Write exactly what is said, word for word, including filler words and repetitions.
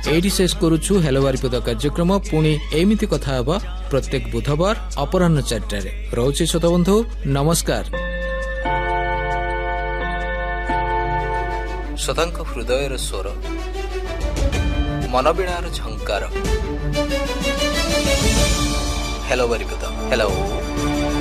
एठी शेष करूछु हेलो बारिपद कार्यक्रम पुणी एमिति कथा हेबा प्रत्येक बुधवार अपराह्न चारटारे रहउछि श्रोता बंधु नमस्कार। श्रोतांक हृदयर स्वर मनबीणार झंकार हेलो बारिपद हेलो।